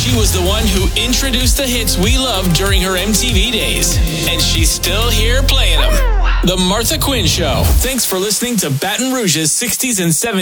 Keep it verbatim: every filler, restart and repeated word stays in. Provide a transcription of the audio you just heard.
She was the one who introduced the hits we loved during her M T V days. And she's still here playing them. The Martha Quinn Show. Thanks for listening to Baton Rouge's sixties and seventies